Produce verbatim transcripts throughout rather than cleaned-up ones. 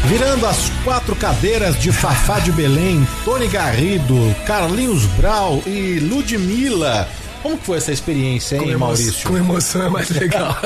Virando as quatro cadeiras de Fafá de Belém, Tony Garrido, Carlinhos Brau e Ludmilla. Como que foi essa experiência, hein, com Maurício? Com emoção é mais legal.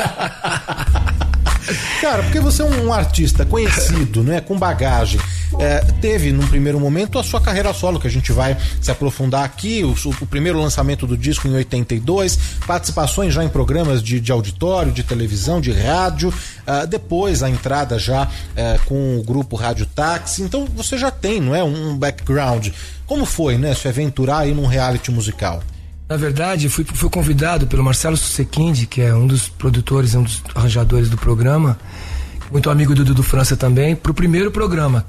Cara, porque você é um artista conhecido, né, com bagagem. É, teve, num primeiro momento, a sua carreira solo, que a gente vai se aprofundar aqui, o, o primeiro lançamento do disco em oitenta e dois, participações já em programas de, de auditório, de televisão, de rádio, uh, depois a entrada já uh, com o grupo Rádio Táxi. Então você já tem, não é, um background. Como foi, né, se aventurar aí num reality musical? Na verdade, fui, fui convidado pelo Marcelo Susequinde, que é um dos produtores, um dos arranjadores do programa, muito amigo do Dudu França também, pro primeiro programa.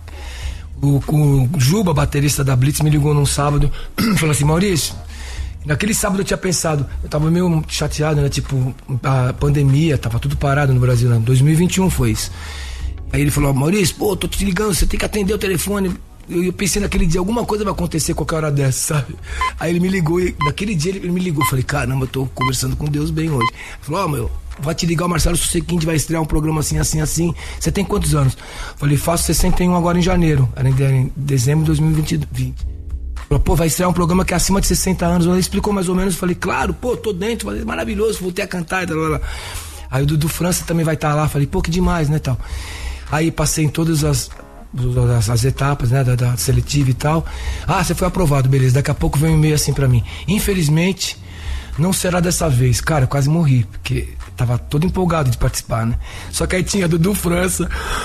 O, o Juba, baterista da Blitz, me ligou num sábado e falou assim: Maurício, naquele sábado eu tinha pensado, eu tava meio chateado, né? Tipo, a pandemia, tava tudo parado no Brasil, né? dois mil e vinte e um foi isso. Aí ele falou: Maurício, pô, tô te ligando, você tem que atender o telefone. Eu, eu pensei naquele dia, alguma coisa vai acontecer qualquer hora dessa, sabe? Aí ele me ligou, e naquele dia ele, ele me ligou, eu falei: caramba, eu tô conversando com Deus bem hoje. Ele falou: ó, oh, meu, vai te ligar o Marcelo Susequinde, vai estrear um programa assim, assim, assim. Você tem quantos anos? Eu falei: faço sessenta e um agora em janeiro. Era em dezembro de dois mil e vinte. Ele falou: pô, vai estrear um programa que é acima de sessenta anos. Ele explicou mais ou menos. Eu falei: claro, pô, tô dentro. Falei: maravilhoso, voltei a cantar e tal, tal, tal. Aí o Dudu França também vai estar lá. Falei: pô, que demais, né, tal. Aí passei em todas as As, as etapas, né, da, da seletiva e tal. Ah, você foi aprovado, beleza. Daqui a pouco vem um e-mail assim pra mim: infelizmente, não será dessa vez. Cara, eu quase morri, porque tava todo empolgado de participar, né? Só que aí tinha Dudu França,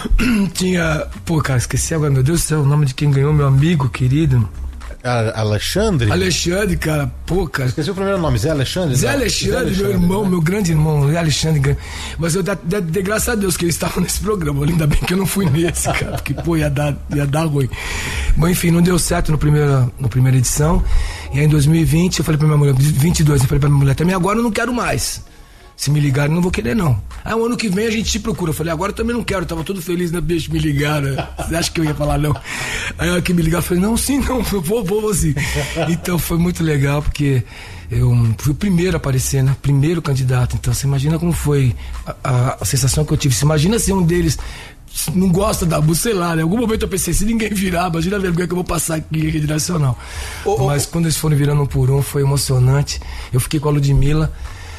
tinha... Pô, cara, esqueci agora, meu Deus do céu, o nome de quem ganhou, meu amigo querido. Alexandre? Alexandre, cara, pô, cara. Esqueci o primeiro nome, Zé Alexandre? Zé Alexandre, Zé Alexandre, meu irmão, né? Meu grande irmão, Zé Alexandre. Mas eu dei graças a Deus que eles estavam nesse programa. Ainda bem que eu não fui nesse, cara, porque, pô, ia dar, ia dar ruim. Mas enfim, não deu certo no primeiro, na primeira edição. E aí em dois mil e vinte, eu falei pra minha mulher, vinte e dois, eu falei pra minha mulher: também agora eu não quero mais. Se me ligarem, não vou querer, não. Aí o ano que vem a gente te procura. Eu falei: agora eu também não quero, eu tava todo feliz, né, bicho, me ligaram. Você acha que eu ia falar não? Aí a hora que me ligaram, eu falei: não, sim, não, eu vou, vou, vou sim. Então foi muito legal, porque eu fui o primeiro a aparecer, né? Primeiro candidato. Então você imagina como foi a, a, a sensação que eu tive. Você imagina se um deles não gosta da música, sei lá, né? Em algum momento eu pensei: se ninguém virar, imagina a vergonha que eu vou passar aqui em rede nacional. Oh, oh, Mas quando eles foram virando um por um, foi emocionante. Eu fiquei com a Ludmilla,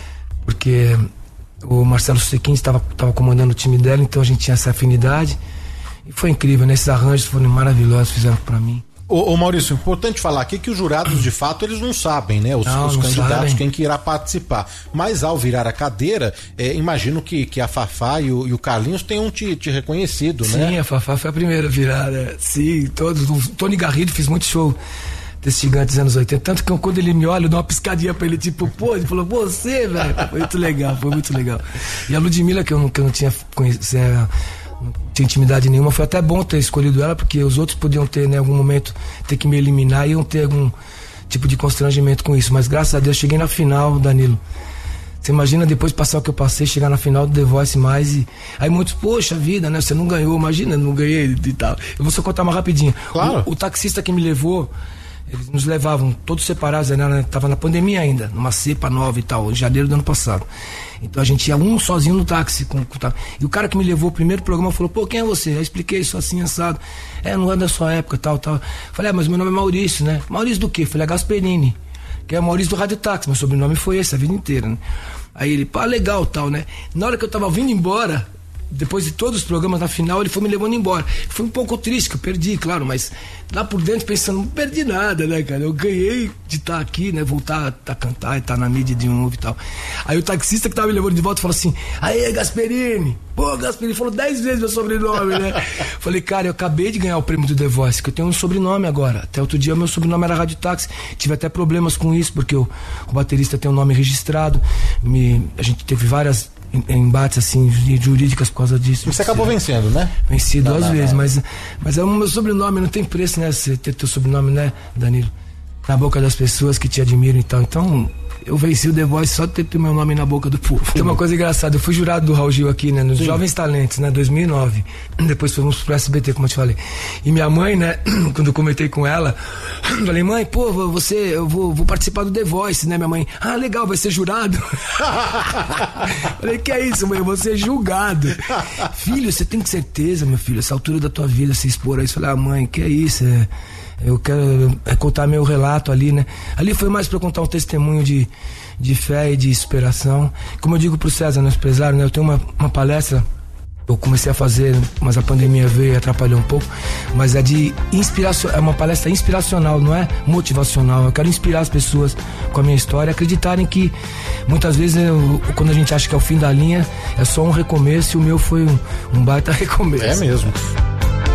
porque o Marcelo Susequinde estava comandando o time dela, então a gente tinha essa afinidade. E foi incrível, né? Esses arranjos foram maravilhosos, fizeram pra mim. Ô, ô Maurício, importante falar aqui que os jurados, de fato, eles não sabem, né? Os, não, os não candidatos, sabem. Quem que irá participar. Mas ao virar a cadeira, é, imagino que, que a Fafá e o, e o Carlinhos tenham te, te reconhecido, Sim, né? Sim, a Fafá foi a primeira a virar, né? Sim, todos. O Tony Garrido fez muito show desses gigantes dos anos oitenta, tanto que quando ele me olha, eu dou uma piscadinha pra ele, tipo, pô, ele falou: você, velho. Foi muito legal, foi muito legal. E a Ludmilla, que eu não, que eu não tinha conhecido, não tinha intimidade nenhuma, foi até bom ter escolhido ela, porque os outros podiam ter, né, em algum momento, ter que me eliminar e iam ter algum tipo de constrangimento com isso. Mas graças a Deus cheguei na final, Danilo. Você imagina depois de passar o que eu passei, chegar na final do The Voice mais e... Aí muitos: poxa vida, né? Você não ganhou, imagina, não ganhei e tal. Eu vou só contar mais rapidinho. Claro. O, o taxista que me levou, eles nos levavam todos separados, né? Tava na pandemia ainda, numa cepa nova e tal, em janeiro do ano passado. Então a gente ia um sozinho no táxi. Com, com, e o cara que me levou o primeiro programa falou: pô, quem é você? Eu expliquei isso assim, assado. É, não é da sua época, tal, tal. Falei: ah, mas meu nome é Maurício, né? Maurício do quê? Falei: é Gasperini, que é Maurício do Rádio Táxi. Meu sobrenome foi esse a vida inteira, né? Aí ele: pá, legal, tal, né? Na hora que eu tava vindo embora, depois de todos os programas, na final, ele foi me levando embora. Foi um pouco triste, que eu perdi, claro, mas lá por dentro pensando: não perdi nada, né, cara? Eu ganhei de estar aqui, né? Voltar a cantar e estar na mídia de novo e tal. Aí o taxista que tava me levando de volta falou assim: aê, Gasperini! Pô, Gasperini falou dez vezes meu sobrenome, né? Falei: cara, eu acabei de ganhar o prêmio do The Voice, que eu tenho um sobrenome agora. Até outro dia meu sobrenome era Rádio Táxi. Tive até problemas com isso, porque o, o baterista tem um nome registrado. Me, a gente teve várias embates assim jurídicas por causa disso. Você acabou vencendo, né? Venci duas não, não, vezes, não. mas mas é o meu sobrenome, não tem preço, né? Você ter teu sobrenome, né, Danilo? Na boca das pessoas que te admiram e tal. Então, eu venci o The Voice só de ter meu nome na boca do povo. Tem uma coisa engraçada, eu fui jurado do Raul Gil aqui, né, nos Sim. Jovens Talentos, né, dois mil e nove. Depois fomos pro S B T, como eu te falei. E minha mãe, né, quando eu comentei com ela, falei: mãe, pô, você, eu vou, vou participar do The Voice, né? Minha mãe: ah, legal, vai ser jurado. Falei: que é isso, mãe? Eu vou ser julgado. filho, você tem certeza, meu filho, essa altura da tua vida, se expor a isso. Eu falei, ah, mãe, que é isso? É, eu quero é, contar meu relato ali, né? Ali foi mais pra contar um testemunho de, de fé e de superação. Como eu digo pro César, nosso empresário, né? Eu tenho uma, uma palestra. Eu comecei a fazer, mas a pandemia veio e atrapalhou um pouco. Mas é de inspiração, é uma palestra inspiracional, não é motivacional. Eu quero inspirar as pessoas com a minha história, acreditarem que muitas vezes eu, quando a gente acha que é o fim da linha, é só um recomeço, e o meu foi um, um baita recomeço. É mesmo.